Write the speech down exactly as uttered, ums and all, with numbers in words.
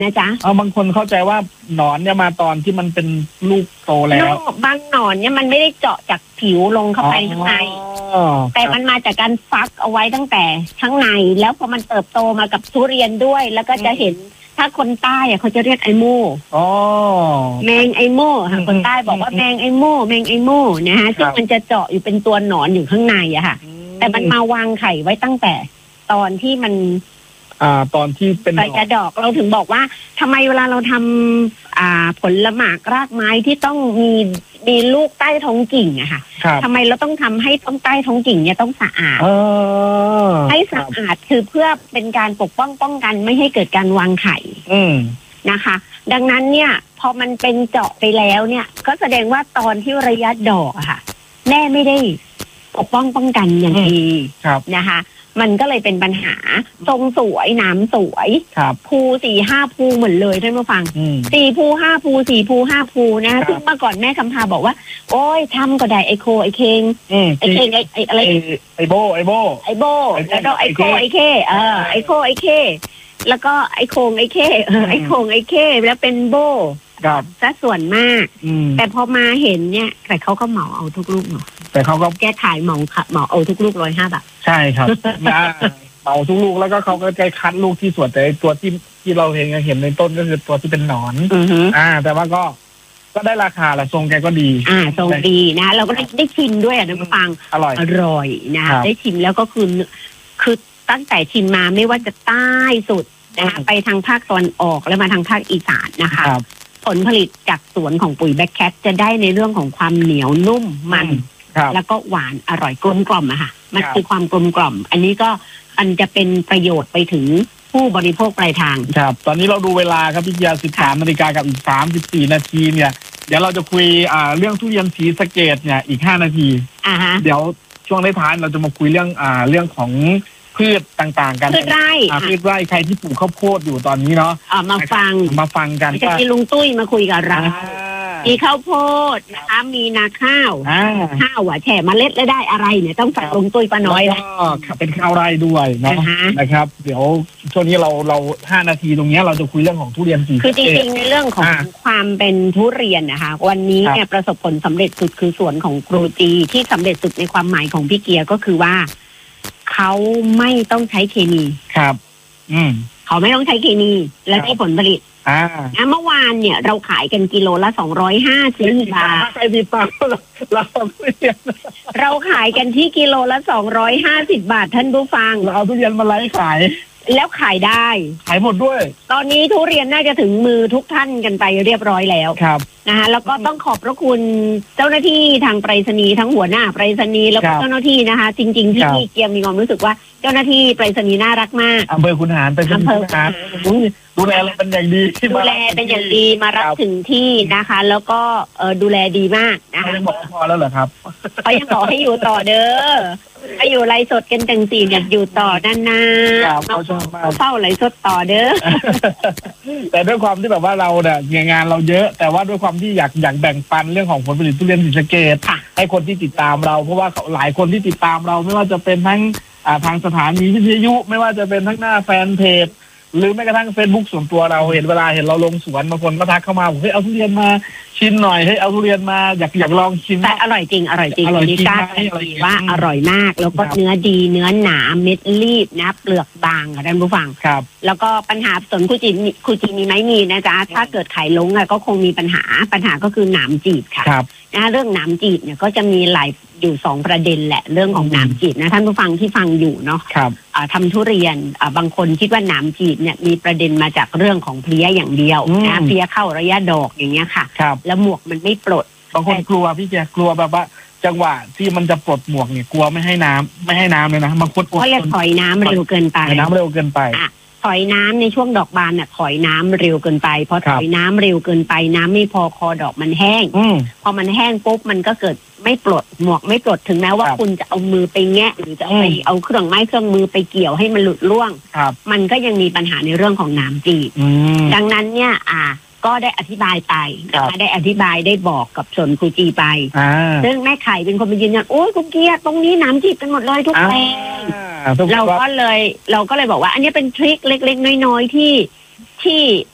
นะจ๊ะเอาบางคนเข้าใจว่าหนอนเนี่ยมาตอนที่มันเป็นลูกโตแล้วบางหนอนเนี่ยมันไม่ได้เจาะจากผิวลงเข้าไปข้างในแต่มันมาจากการฟักเอาไว้ตั้งแต่ข้างในแล้วพอมันเติบโตมากับทุเรียนด้วยแล้วก็จะเห็นถ้าคนใต้เขาจะเรียกไอโม่แมงไอโม่ค่ะคนใต้บอกว่าแมงไอโม่แมงไอโม่นะฮะซึ่งมันจะเจาะอยู่เป็นตัวหนอนอยู่ข้างในอะค่ะแต่มันมาวางไข่ไว้ตั้งแต่ตอนที่มันอ่าตอนที่เป็นใบกระดอกเราถึงบอกว่าทำไมเวลาเราทำอ่าผลหมากรากไม้ที่ต้องมีมีลูกใต้ท้องกิ่งอะค่ะทำไมเราต้องทำให้ต้องใต้ท้องกิ่งเนี่ยต้องสะอาดให้สะอาดคือเพื่อเป็นการปกป้องป้องกันไม่ให้เกิดการวางไข่นะคะ ดังนั้นเนี่ยพอมันเป็นเจาะไปแล้วเนี่ยก็แสดงว่าตอนที่ระยะดอกอะค่ะแม่ไม่ได้ปกป้องป้องกันอย่างดีนะคะมันก็เลยเป็นปัญหาทรงสวยน้ำสวยภูสี่ห้าภูเหมือนเลยท่านผู้ฟังสี่ภูห้าภูสี่ภูห้าภูนะซึ่งเมื่อก่อนแม่คำพาบอกว่าโอ้ยทำก็ได้ไอโคไอเคงไอเคงไอไออะไรไอโบไอโบไอโบแล้วก็ไอโคไอเคเออไอโคไอเคแล้วก็ไอโคงไอเคไอโคงไอเคแล้วเป็นโบซะส่วนมากแต่พอมาเห็นเนี่ยแต่เขาก็เหมาเอาทุกลูกเนาะแต่เขาก็แก้ขายเหมาเหมาเอาทุกลูกร้อยห้าบาทใช่ครับเหมาทุกลูกแล้วก็เขาก็ใจคัดลูกที่สวยแต่ตัวที่ที่เราเห็นเห็นในต้นก็คือตัวที่เป็นหนอนอ่าแต่ว่าก็ก็ได้ราคาแหละทรงแกก็ดีอ่าทรงดีนะเราก็ได้ได้ชิมด้วยอ่ะน้ำปังอร่อยอร่อยนะได้ชิมแล้วก็คือคือตั้งแต่ชิมมาไม่ว่าจะใต้สุดนะคะไปทางภาคตะวันออกแล้วมาทางภาคอีสานนะคะผลผลิตจากสวนของปุ๋ยแบ็คแคทจะได้ในเรื่องของความเหนียวนุ่มมันแล้วก็หวานอร่อยกลมกล่อมอะค่ะมันคือความกลมกล่อมอันนี้ก็อันจะเป็นประโยชน์ไปถึงผู้บริโภคปลายทางครับตอนนี้เราดูเวลาครับพี่เกียร์สิบสามนาฬิกากับอีกสามสิบสี่นาทีเนี่ยเดี๋ยวเราจะคุยอ่าเรื่องทุเรียนศรีสะเกษเนี่ยอีกห้านาทีอ่าฮะเดี๋ยวช่วงท้ายเราจะมาคุยเรื่องอ่าเรื่องของพืชต่างๆกันพืชไร่พืชไร่ใครที่ปลูกข้าวโพดอยู่ตอนนี้เนาะมาฟังมาฟังกันจะมีลุงตุ้ยมาคุยกับเรามีข้าวโพดนะคะมีนาข้าวข้าวอ่ะแช่เมล็ดแล้วได้อะไรเนี่ยต้องฟังลุงตุ้ยป้าน้อยแล้วก็เป็นข้าวไร่ด้วยเนาะนะครับเดี๋ยวช่วงนี้เราเราห้านาทีตรงนี้เราจะคุยเรื่องของทุเรียนสีคือจริงๆในเรื่องของความเป็นทุเรียนนะคะวันนี้เนี่ยประสบผลสำเร็จสุดคือสวนของครูจีที่สำเร็จสุดในความหมายของพี่เกียร์ก็คือว่าเขาไม่ต้องใช้เคมีครับอืมเขาไม่ต้องใช้เคมีและได้ผลผลิตอ่าเมื่อวานเนี่ยเราขายกันกิโลละสองร้อยห้าสิบบาทใครติดตามเราเราขายกันที่กิโลละสองร้อยห้าสิบบาทท่านผู้ฟังเราเอาทุเรียนมาไลฟ์ขายแล้วขายได้ขายหมดด้วยตอนนี้ทุเรียนน่าจะถึงมือทุกท่านกันไปเรียบร้อยแล้วครับนะคะแล้วก็ต้องขอบพระคุณเจ้าหน้าที่ทางไปรษณีย์ทั้งหัวหน้าไปรษณีย์แล้วก็เจ้าหน้าที่นะคะจริงๆที่เกียร์มีความรู้สึกว่าเจ้าหน้าที่ไปรษณีย์น่ารักมากอำเภอขุนหารเป็นอำเภอขุนหารดูแลเราเป็นอย่างดีดูแลเป็นอย่างดีมารับถึงที่นะคะแล้วก็ดูแลดีมากนะคะเขายังบอกพอแล้วเหรอครับเขายังบอกให้อยู่ต่อเด้อให้อยู่ไลฟ์สดกันจังสี่เนี่ยอยู่ต่อนานๆเขาชอบมากเฝ้าไลฟ์สดต่อเด้อแต่ด้วยความที่แบบว่าเราเนี่ยงานเราเยอะแต่ว่าด้วยความที่อยากอยากแบ่งปันเรื่องของผลผลิตทุเรียนศรีสะเกษให้คนที่ติดตามเราเพราะว่าหลายคนที่ติดตามเราไม่ว่าจะเป็นทั้งทางสถานีวิทยุไม่ว่าจะเป็นทั้งหน้าแฟนเพจหรือแม้กระทั่ง Facebook ส่วนตัวเราเห็นเวลาเห็นเราลงสวนบางคนก็ทักเข้ามาบอกเฮ้ยเอาทุเรียนมาชิมหน่อยเฮ้ยเอาทุเรียนมาอยากอยากลองชิมแต่อร่อยจริงอร่อยจริงอร่อยจริงว่าอร่อยมากแล้วก็เนื้อดีเนื้อหนาเม็ดรีบนะเปลือกบางค่ะท่านผู้ฟังครับแล้วก็ปัญหาสวนคุจิคุจิมีไหมมีนะจ๊ะถ้าเกิดไข่ลงอ่ะก็คงมีปัญหาปัญหาก็คือหนามจีบค่ะนะเรื่องหนามจีบเนี่ยก็จะมีหลายอยู่สองประเด็นแหละเรื่องของหนามจีบนะท่านผู้ฟังที่ฟังอยู่เนาะทำทุเรียนบางคนคิดว่าหนามจีบเนี่ยมีประเด็นมาจากเรื่องของเพลี้ยอย่างเดียวนะเพลี้ยเข้าระยะดอกอย่างเงี้ยค่ะแล้วหมวกมันไม่ปลดบางคนกลัวพี่แกกลัวแบบว่าจังหวะที่มันจะปลดหมวกเนี่ยกลัวไม่ให้น้ำไม่ให้น้ำเลยนะบางคนเพราะจะถอยน้ำเร็วเกินไปน้ำเร็วเกินไปถอยน้ำในช่วงดอกบานน่ะถอยน้ำเร็วเกินไปพอถอยน้ำเร็วเกินไปน้ำไม่พอคอดอกมันแห้งพอมันแห้งปุ๊บมันก็เกิดไม่ปลดหมวกไม่ปลดถึงแม้ว่าคุณจะเอามือไปแงะหรือจะเอาไปเอาเครื่องไม้เครื่องมือไปเกี่ยวให้มันหลุดร่วงมันก็ยังมีปัญหาในเรื่องของน้ำจีบดังนั้นเนี่ยอ่าก็ได้อธิบายไปนะคะได้อธิบายได้บอกกับสนครูจีไปซึ่งแม่ไข่เป็นคนไปยืนยันโอ้ยคุณเกียร์ตรงนี้น้ำจีบกันหมดเลยทุกแปลงเราก็เลยเราก็เลยบอกว่าอันนี้เป็นทริคเล็กๆน้อยๆที่ที่